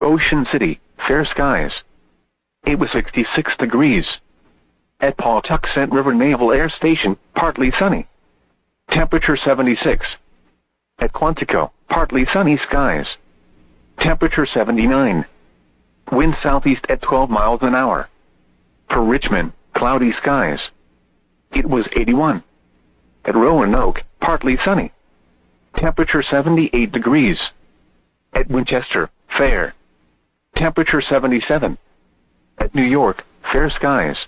Ocean City, fair skies. It was 66 degrees. At Pawtuxet River Naval Air Station, partly sunny. Temperature 76. At Quantico, partly sunny skies. Temperature 79. Wind southeast at 12 miles an hour. For Richmond, cloudy skies. It was 81. At Roanoke, partly sunny. Temperature 78 degrees. At Winchester, fair. Temperature 77. At New York, fair skies.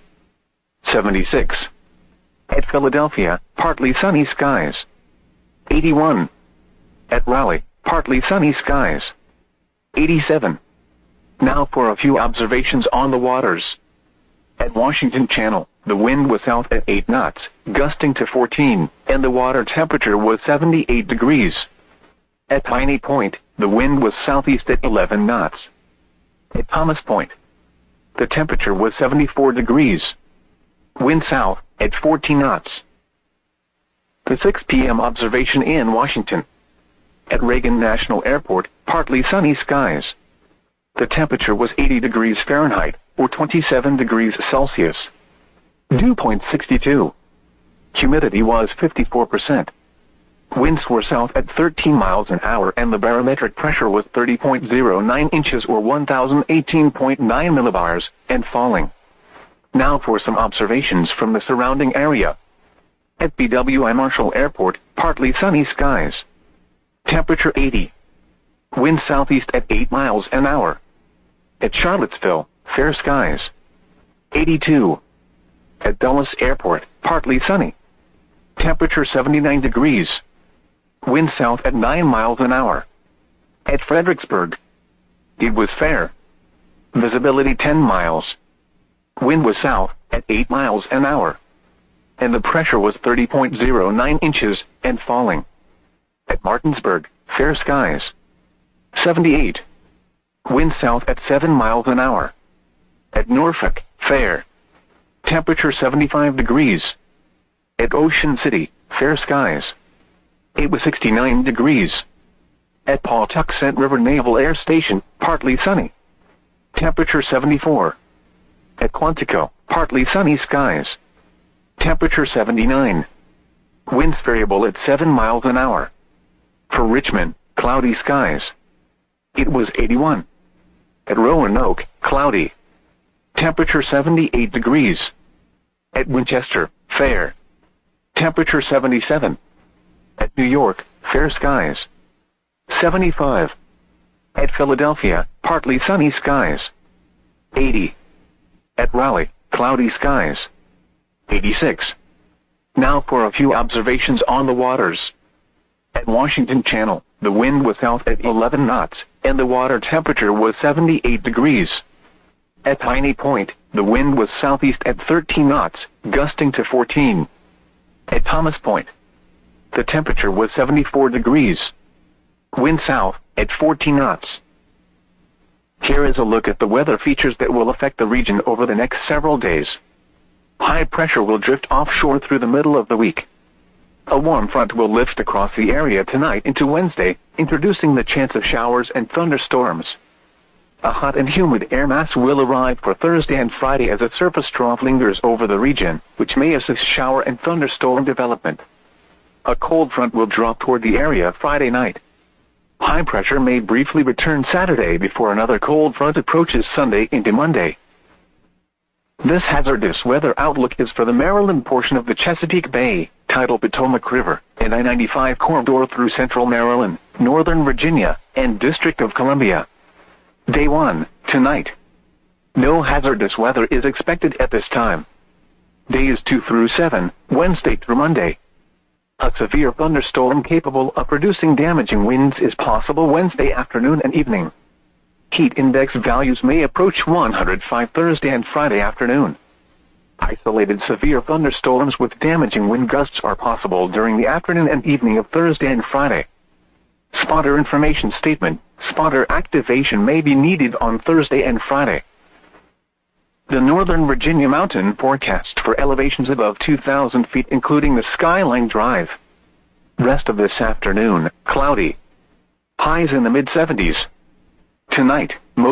76. At Philadelphia, partly sunny skies. 81. At Raleigh, partly sunny skies. 87. Now for a few observations on the waters. At Washington Channel, the wind was south at 8 knots, gusting to 14, and the water temperature was 78 degrees. At Piney Point, the wind was southeast at 11 knots. At Thomas Point, the temperature was 74 degrees. Wind south at 14 knots. The 6 p.m. observation in Washington. At Reagan National Airport, partly sunny skies. The temperature was 80 degrees Fahrenheit, or 27 degrees Celsius. Dew point 62. Humidity was 54%. Winds were south at 13 miles an hour and the barometric pressure was 30.09 inches or 1018.9 millibars, and falling. Now for some observations from the surrounding area. At BWI Marshall Airport, partly sunny skies. Temperature 80. Wind southeast at 8 miles an hour. At Charlottesville, fair skies. 82. At Dulles Airport, partly sunny. Temperature 79 degrees. Wind south at 9 miles an hour. At Fredericksburg, it was fair. Visibility 10 miles. Wind was south at 8 miles an hour. And the pressure was 30.09 inches and falling. At Martinsburg, fair skies. 78. Wind south at 7 miles an hour. At Norfolk, fair. Temperature 75 degrees. At Ocean City, fair skies. It was 69 degrees. At Pawtuxet River Naval Air Station, partly sunny. Temperature 74. At Quantico, partly sunny skies. Temperature 79. Winds variable at 7 miles an hour. For Richmond, cloudy skies. It was 81. At Roanoke, cloudy. Temperature 78 degrees. At Winchester, fair. Temperature 77. At New York, fair skies. 75. At Philadelphia, partly sunny skies. 80. At Raleigh, cloudy skies. 86. Now for a few observations on the waters. At Washington Channel, the wind was south at 11 knots, and the water temperature was 78 degrees. At Piney Point, the wind was southeast at 13 knots, gusting to 14. At Thomas Point, the temperature was 74 degrees. Wind south at 14 knots. Here is a look at the weather features that will affect the region over the next several days. High pressure will drift offshore through the middle of the week. A warm front will lift across the area tonight into Wednesday, introducing the chance of showers and thunderstorms. A hot and humid air mass will arrive for Thursday and Friday as a surface trough lingers over the region, which may assist shower and thunderstorm development. A cold front will drop toward the area Friday night. High pressure may briefly return Saturday before another cold front approaches Sunday into Monday. This hazardous weather outlook is for the Maryland portion of the Chesapeake Bay, tidal Potomac River, and I-95 corridor through central Maryland, northern Virginia, and District of Columbia. Day 1, tonight. No hazardous weather is expected at this time. Days 2 through 7, Wednesday through Monday. A severe thunderstorm capable of producing damaging winds is possible Wednesday afternoon and evening. Heat index values may approach 105 Thursday and Friday afternoon. Isolated severe thunderstorms with damaging wind gusts are possible during the afternoon and evening of Thursday and Friday. Spotter information statement. Spotter activation may be needed on Thursday and Friday. The Northern Virginia mountain forecast for elevations above 2,000 feet including the Skyline Drive. Rest of this afternoon, cloudy. Highs in the mid-70s. Tonight,